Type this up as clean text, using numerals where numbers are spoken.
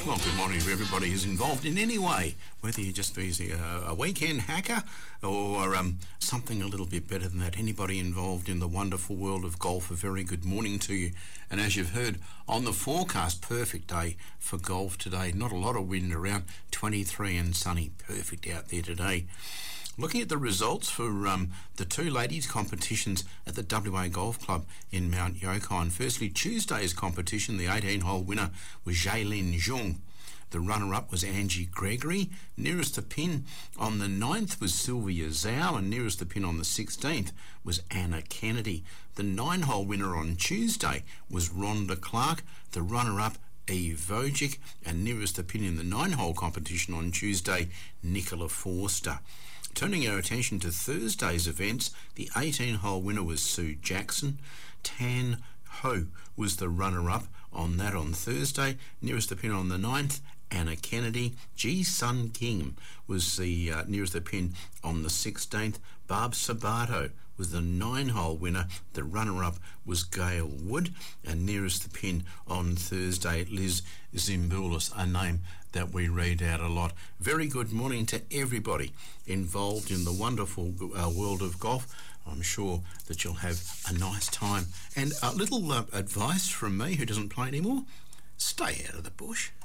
Well, good morning to everybody who's involved in any way, whether you're just a weekend hacker or something a little bit better than that. Anybody involved in the wonderful world of golf, a very good morning to you. And as you've heard on the forecast, perfect day for golf today. Not a lot of wind around, 23 and sunny, perfect out there today. Looking at the results for the two ladies' competitions at the WA Golf Club in Mount Yokine. Firstly, Tuesday's competition, the 18-hole winner was Jaylin Zhong. The runner-up was Angie Gregory. Nearest the pin on the 9th was Sylvia Zhao, and nearest the pin on the 16th was Anna Kennedy. The 9-hole winner on Tuesday was Rhonda Clark. The runner-up, Eve Vojic, and nearest the pin in the 9-hole competition on Tuesday, Nicola Forster. Turning our attention to Thursday's events, the 18-hole winner was Sue Jackson. Tan Ho was the runner-up on that on Thursday. Nearest the pin on the 9th, Anna Kennedy. Ji Sun Kim was the nearest the pin on the 16th. Barb Sabato was the 9-hole winner. The runner-up was Gail Wood, and nearest the pin on Thursday, Liz Zimbulis, a name that we read out a lot. Very good morning to everybody involved in the wonderful world of golf. I'm sure that you'll have a nice time. And a little advice from me, who doesn't play anymore: stay out of the bush.